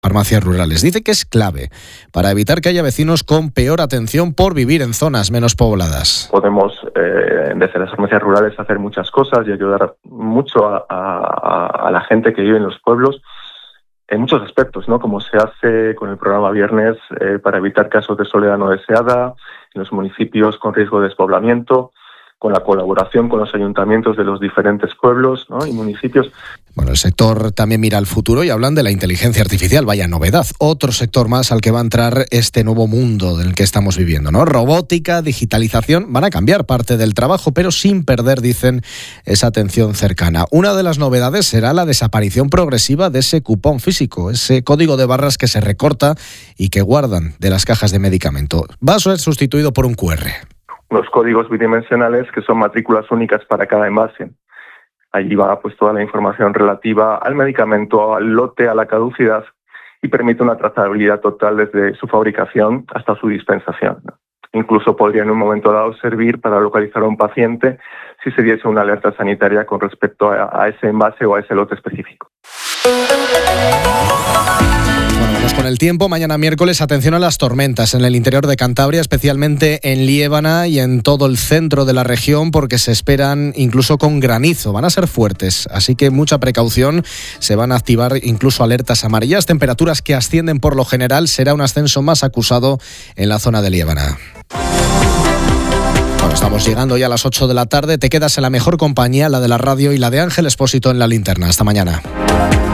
farmacias rurales. Dice que es clave para evitar que haya vecinos con peor atención por vivir en zonas menos pobladas. Podemos, desde las farmacias rurales, hacer muchas cosas y ayudar mucho a la gente que vive en los pueblos en muchos aspectos, ¿no? Como se hace con el programa Viernes para evitar casos de soledad no deseada en los municipios con riesgo de despoblamiento, con la colaboración con los ayuntamientos de los diferentes pueblos, ¿no? Y municipios. Bueno, el sector también mira al futuro y hablan de la inteligencia artificial. Vaya novedad. Otro sector más al que va a entrar este nuevo mundo del que estamos viviendo, ¿no? Robótica, digitalización, van a cambiar parte del trabajo, pero sin perder, dicen, esa atención cercana. Una de las novedades será la desaparición progresiva de ese cupón físico, ese código de barras que se recorta y que guardan de las cajas de medicamento. Va a ser sustituido por un QR. Los códigos bidimensionales que son matrículas únicas para cada envase. Allí va pues toda la información relativa al medicamento, al lote, a la caducidad y permite una trazabilidad total desde su fabricación hasta su dispensación. Incluso podría en un momento dado servir para localizar a un paciente si se diese una alerta sanitaria con respecto a ese envase o a ese lote específico. Bueno, vamos con el tiempo. Mañana miércoles, atención a las tormentas en el interior de Cantabria, especialmente en Liébana y en todo el centro de la región, porque se esperan incluso con granizo. Van a ser fuertes, así que mucha precaución. Se van a activar incluso alertas amarillas. Temperaturas que ascienden por lo general. Será un ascenso más acusado en la zona de Liébana. Bueno, estamos llegando ya a las 8 de la tarde. Te quedas en la mejor compañía, la de la radio y la de Ángel Expósito en la linterna. Hasta mañana.